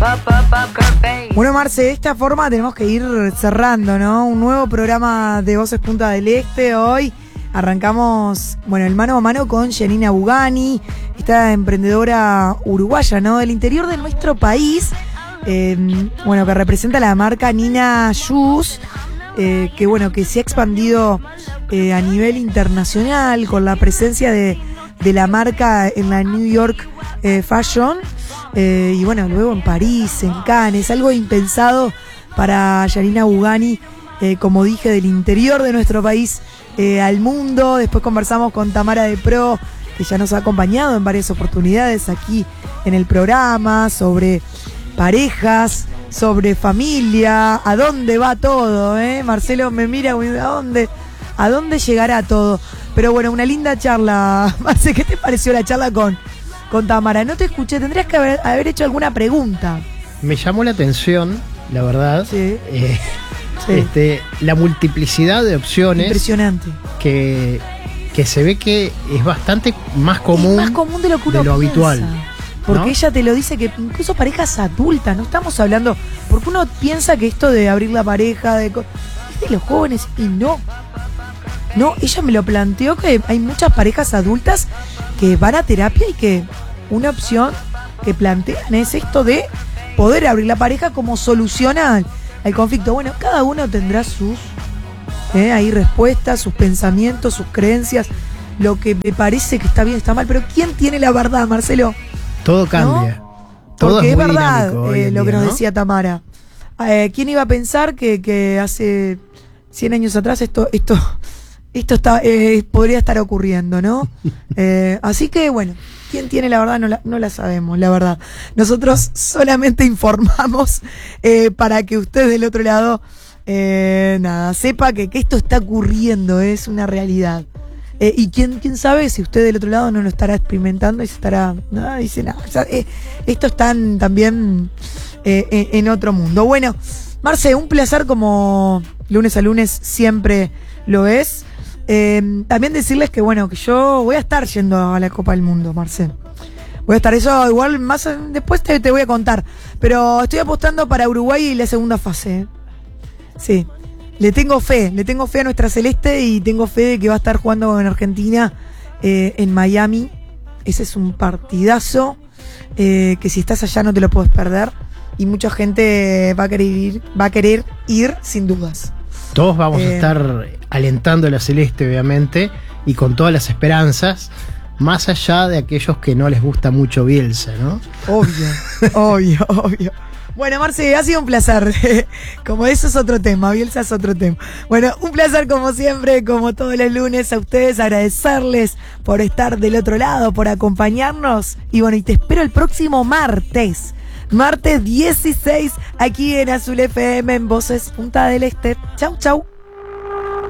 Bueno, Marce, de esta forma tenemos que ir cerrando, ¿no? Un nuevo programa de Voces Punta del Este. Hoy arrancamos, bueno, el mano a mano con Janina Bugani, esta emprendedora uruguaya, ¿no? Del interior de nuestro país, bueno, que representa la marca Nina Shoes, que bueno, que se ha expandido a nivel internacional con la presencia de la marca en la New York Fashion, y bueno, luego en París, en Cannes, algo impensado para Janina Bugani, como dije, del interior de nuestro país al mundo. Después conversamos con Tamara de Pro, que ya nos ha acompañado en varias oportunidades aquí en el programa, sobre parejas, sobre familia, a dónde va todo, Marcelo me mira, ¿a dónde llegará todo? Pero bueno, una linda charla. Marce, ¿qué te pareció la charla con Tamara? No te escuché, tendrías que haber hecho alguna pregunta. Me llamó la atención, la verdad, sí. La multiplicidad de opciones. Impresionante. Que se ve que es bastante más común, de lo que uno habitual. Porque ¿no? ella te lo dice, que incluso parejas adultas, no estamos hablando, porque uno piensa que esto de abrir la pareja es de los jóvenes, y no, ella me lo planteó, que hay muchas parejas adultas que van a terapia y que una opción que plantean es esto de poder abrir la pareja como solución al conflicto. Bueno, cada uno tendrá sus ahí respuestas, sus pensamientos, sus creencias, lo que me parece que está bien, está mal, pero ¿quién tiene la verdad, Marcelo? Todo cambia. ¿No? Todo porque es verdad lo que nos decía Tamara. ¿Quién iba a pensar que hace 100 años atrás esto podría estar ocurriendo, ¿no? Así que bueno, quién tiene la verdad no la sabemos, la verdad. Nosotros solamente informamos para que usted del otro lado sepa que esto está ocurriendo, es una realidad. Y quién sabe si usted del otro lado no lo estará experimentando y se estará... No, dice nada. O sea, esto están también en otro mundo. Bueno, Marce, un placer como lunes a lunes siempre lo es. También decirles que bueno, que yo voy a estar yendo a la Copa del Mundo, Marce. Voy a estar, eso igual más después te voy a contar. Pero estoy apostando para Uruguay y la segunda fase. Sí. Le tengo fe a nuestra Celeste, y tengo fe de que va a estar jugando en Argentina, en Miami. Ese es un partidazo que si estás allá no te lo puedes perder, y mucha gente va a querer ir sin dudas. Todos vamos a estar alentando a la Celeste, obviamente, y con todas las esperanzas, más allá de aquellos que no les gusta mucho Bielsa, ¿no? Obvio. Bueno, Marce, ha sido un placer. Como eso es otro tema, Bielsa es otro tema. Bueno, un placer como siempre, como todos los lunes, a ustedes, agradecerles por estar del otro lado, por acompañarnos. Y bueno, y te espero el próximo martes 16, aquí en Azul FM, en Voces Punta del Este. Chau.